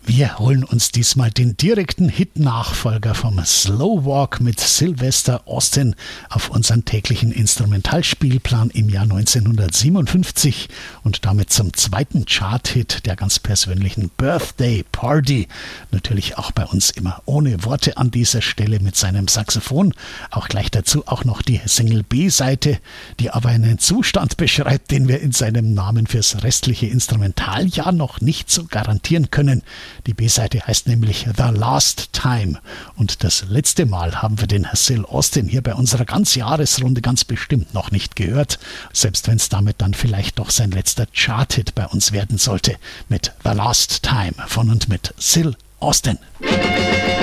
Wir holen uns diesmal den direkten Hit-Nachfolger vom Slow Walk mit Sylvester Austin auf unseren täglichen Instrumentalspielplan im Jahr 1957 und damit zum zweiten Chart-Hit der ganz persönlichen Birthday Party. Natürlich auch bei uns immer ohne Worte an dieser Stelle mit seinem Saxophon. Auch gleich dazu auch noch die Single B-Seite, die aber einen Zustand beschreibt, den wir in seinem Namen fürs restliche Instrumentaljahr noch nicht so garantieren können. Die B-Seite heißt nämlich The Last Time und das letzte Mal haben wir den Syl Austin hier bei unserer Ganzjahresrunde ganz bestimmt noch nicht gehört, selbst wenn es damit dann vielleicht doch sein letzter Chart-Hit bei uns werden sollte mit The Last Time von und mit Syl Austin.